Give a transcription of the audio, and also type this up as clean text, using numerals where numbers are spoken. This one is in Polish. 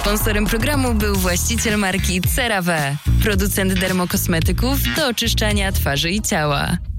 Sponsorem programu był właściciel marki CeraVe, producent dermokosmetyków do oczyszczania twarzy i ciała.